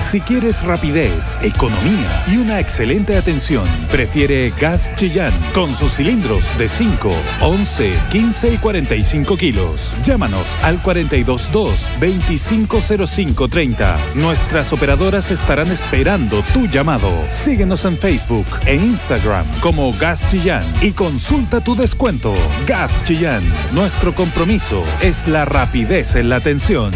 Si quieres rapidez, economía y una excelente atención, prefiere Gas Chillán con sus cilindros de 5, 11, 15 y 45 kilos. Llámanos al 422-250530. Nuestras operadoras estarán esperando tu llamado. Síguenos en Facebook e Instagram como Gas Chillán y consulta tu descuento. Gas Chillán, nuestro compromiso es la rapidez en la atención.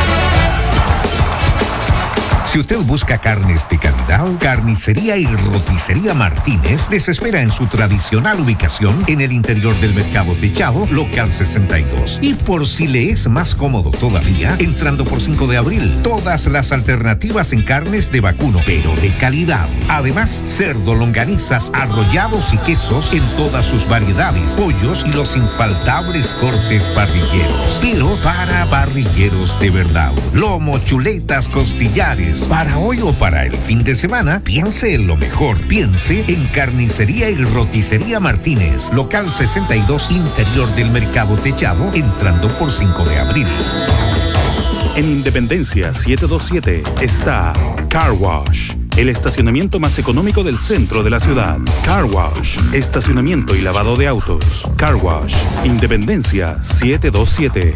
Si usted busca carnes de calidad, Carnicería y Roticería Martínez les espera en su tradicional ubicación en el interior del Mercado Techado, local 62. Y por si le es más cómodo todavía, entrando por 5 de abril, todas las alternativas en carnes de vacuno, pero de calidad. Además, cerdo, longanizas, arrollados y quesos en todas sus variedades, pollos y los infaltables cortes parrilleros. Pero para parrilleros de verdad, lomo, chuletas, costillares. Para hoy o para el fin de semana, piense en lo mejor. Piense en Carnicería y Roticería Martínez, local 62, interior del Mercado Techado, entrando por 5 de abril. En Independencia 727 está Car Wash, el estacionamiento más económico del centro de la ciudad. Car Wash, estacionamiento y lavado de autos. Car Wash, Independencia 727.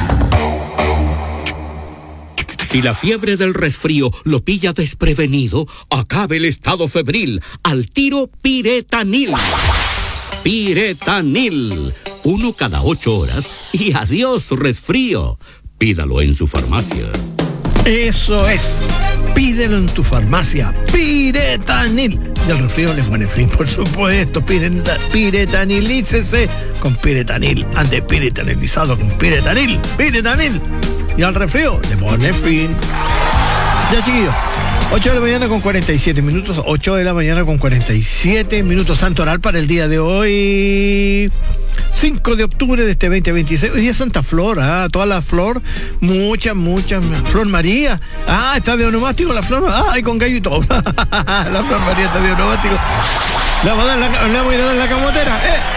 Si la fiebre del resfrío lo pilla desprevenido, acabe el estado febril. Al tiro Piretanil. Piretanil. 1 cada 8 horas y adiós resfrío. Pídalo en su farmacia. Eso es. Pídelo en tu farmacia. Piretanil. Y el resfrío le pone fin, por supuesto. Piretanilícese con Piretanil. Ande piretanilizado con Piretanil. Piretanil. Y al resfrío le pone fin. Ya, chiquillos. 8 de la mañana con 47 minutos. 8 de la mañana con 47 minutos. Santo oral para el día de hoy. 5 de octubre de este 2026. Hoy día Santa Flor, toda la flor. Mucha. Flor María. Está de onomástico la flor. Y con gallo y todo. La Flor María está de onomástico. La voy a dar en la camotera.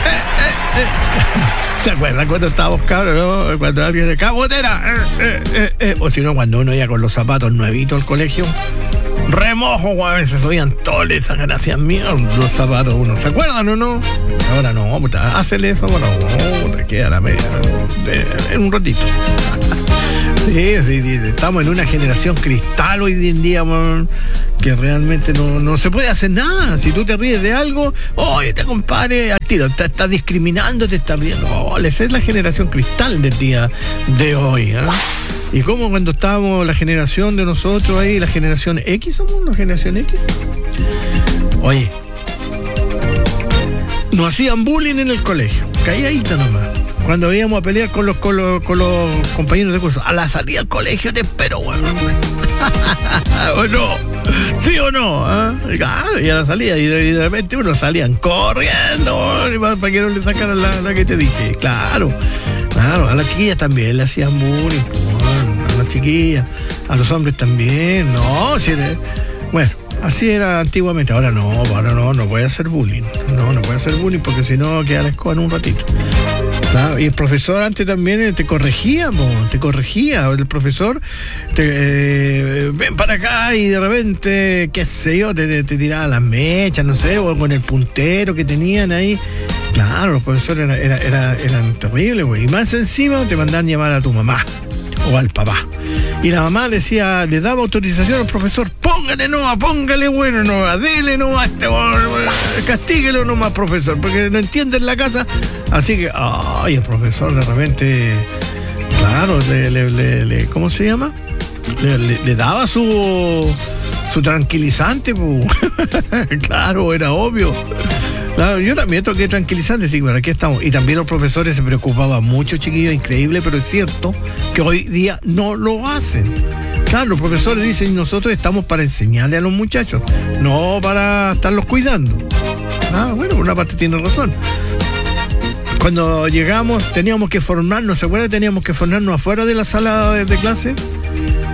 ¿Se acuerdan cuando estábamos cabros, no? Cuando alguien de camotera. O si no, cuando uno iba con los zapatos nuevitos al colegio. Remojo, a veces oían todas esas gracias mías, los zapatos uno. ¿Se acuerdan o no? Ahora no, puta, hácele eso, bueno, te queda la media. En un ratito. Sí, estamos en una generación cristal hoy en día, man, que realmente no se puede hacer nada. Si tú te ríes de algo, oye, te compadre, al tiro, te está discriminando, te está riendo. Esa es la generación cristal del día de hoy, Y como cuando estábamos la generación de nosotros ahí, la generación X, somos la generación X. Oye, nos hacían bullying en el colegio, calladita nomás. Cuando íbamos a pelear con los compañeros de curso, a la salida del colegio te espero, bueno. ¿O no? ¿Sí o no? Claro, y a la salida, y de repente uno salían corriendo, para que no le sacaran la que te dije. Claro, a las chiquillas también le hacían bullying. A las chiquillas, a los hombres también. Bueno, así era antiguamente. Ahora no puede hacer bullying. No puede hacer bullying porque si no queda la escoba en un ratito. Claro, y el profesor antes también te corregía. El profesor ven para acá y de repente, qué sé yo, te tiraba las mechas, no sé, o con el puntero que tenían ahí. Claro, los profesores eran terribles, güey. Y más encima te mandaban llamar a tu mamá o al papá. Y la mamá le daba autorización al profesor, póngale bueno nomás, dele nomás, castíguelo nomás, profesor, porque no entiende en la casa. Así que, el profesor de repente, claro, ¿cómo se llama? Le daba su tranquilizante, pues. Claro, era obvio. Claro, yo también toqué tranquilizante, sí, pero aquí estamos. Y también los profesores se preocupaban mucho, chiquillos, increíble, pero es cierto que hoy día no lo hacen. Claro, los profesores dicen, nosotros estamos para enseñarle a los muchachos, no para estarlos cuidando. Bueno, por una parte tiene razón. Cuando llegamos teníamos que formarnos, ¿se acuerdan? Teníamos que formarnos afuera de la sala de clase.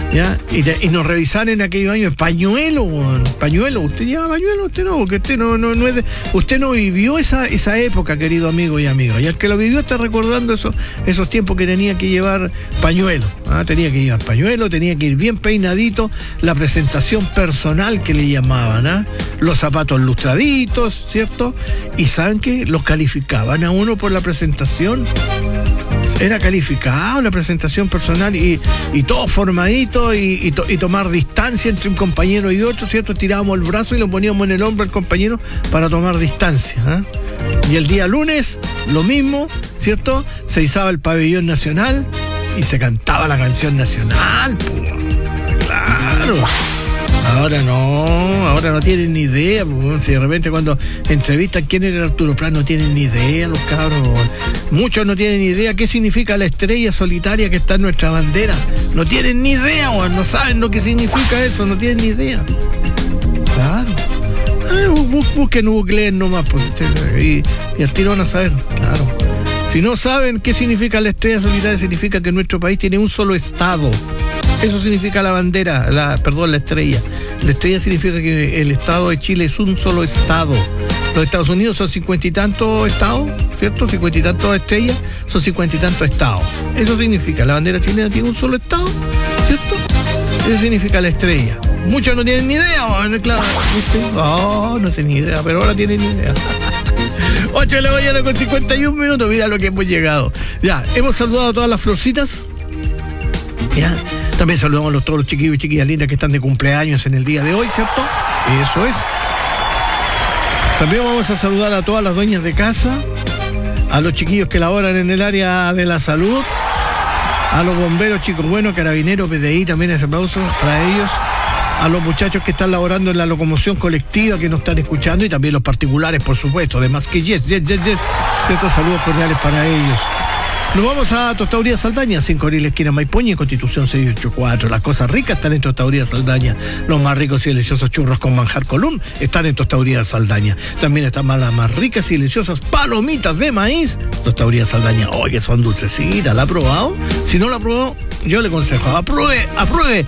¿Ya? Y nos revisaron en aquellos años pañuelo, weón. Pañuelo, usted lleva pañuelo, usted no, porque usted no es de, usted no vivió esa época, querido amigo y amiga. Y el que lo vivió está recordando esos tiempos que tenía que llevar pañuelo. Tenía que llevar pañuelo, tenía que ir bien peinadito, la presentación personal que le llamaban, los zapatos lustraditos, ¿cierto? Y ¿saben qué? Los calificaban a uno por la presentación. Era calificado la presentación personal y todo formadito y tomar distancia entre un compañero y otro, ¿cierto? Tirábamos el brazo y lo poníamos en el hombro al compañero para tomar distancia. Y el día lunes, lo mismo, ¿cierto? Se izaba el pabellón nacional y se cantaba la canción nacional. Claro. Ahora no tienen ni idea. Si de repente cuando entrevistan quién era Arturo Prat, no tienen ni idea los cabros. Muchos no tienen ni idea qué significa la estrella solitaria que está en nuestra bandera. No tienen ni idea, no saben lo que significa eso, no tienen ni idea. Claro. Busquen, googleen nomás, pues, y al tiro van a saber, claro. Si no saben qué significa la estrella solitaria, significa que nuestro país tiene un solo estado. Eso significa la bandera, la estrella. La estrella significa que el estado de Chile es un solo estado. Los Estados Unidos son 50 y tantos estados, ¿cierto? 50 y tantos estrellas, son 50 y tantos estados. Eso significa, la bandera chilena tiene un solo estado, ¿cierto? Eso significa la estrella. Muchos no tienen ni idea, claro. No tienen ni idea, pero ahora tienen ni idea. 8 de la mañana con 51 minutos, mira lo que hemos llegado. Ya, hemos saludado a todas las florcitas. Ya. También saludamos a todos los chiquillos y chiquillas lindas que están de cumpleaños en el día de hoy, ¿cierto? Eso es. También vamos a saludar a todas las dueñas de casa, a los chiquillos que laboran en el área de la salud, a los bomberos, chicos buenos, carabineros, PDI, también ese aplauso para ellos, a los muchachos que están laborando en la locomoción colectiva que nos están escuchando y también los particulares, por supuesto, además que yes. Ciertos saludos cordiales para ellos. Nos vamos a Tostaduría Saldaña, 5 Abril, esquina Maipoña, Constitución 684. Las cosas ricas están en Tostaduría Saldaña. Los más ricos y deliciosos churros con manjar Colún están en Tostaduría Saldaña. También están las más ricas y deliciosas palomitas de maíz. Tostaduría Saldaña. Oye, son dulcecitas. ¿La ha probado? Si no la ha probado, yo le aconsejo. Apruebe.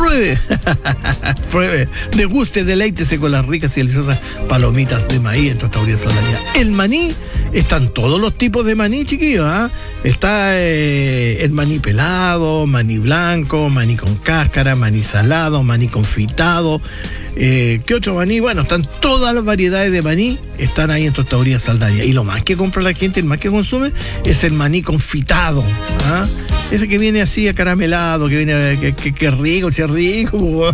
Pruebe. Deguste, deleítese con las ricas y deliciosas palomitas de maíz en Tostaduría Saldaña. El maní, están todos los tipos de maní, chiquillos, Está el maní pelado, maní blanco, maní con cáscara, maní salado, maní confitado. ¿Qué otro maní? Bueno, están todas las variedades de maní, están ahí en Tostaduría Saldaña. Y lo más que compra la gente, el más que consume, es el maní confitado. Ese que viene así acaramelado, que viene, que rico, si es rico.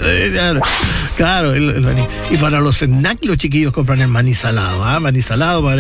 Claro, el maní. Y para los snacks, los chiquillos compran el maní salado, maní salado para